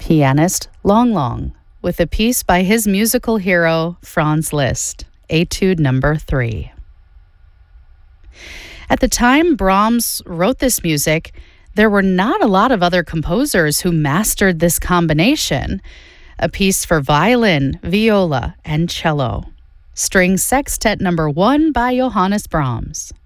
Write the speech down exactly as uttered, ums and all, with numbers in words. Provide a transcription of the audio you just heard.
pianist Long Long, with a piece by his musical hero Franz Liszt, Etude Number three. At the time Brahms wrote this music, there were not a lot of other composers who mastered this combination, a piece for violin, viola, and cello. String Sextet Number one by Johannes Brahms.